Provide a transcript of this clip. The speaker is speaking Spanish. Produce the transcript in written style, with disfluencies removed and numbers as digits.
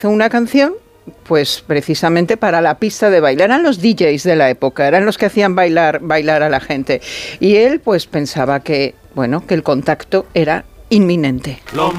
una canción pues precisamente para la pista de baile. Eran los DJs de la época, eran los que hacían bailar a la gente. Y él pues pensaba que, bueno, que el contacto era inminente.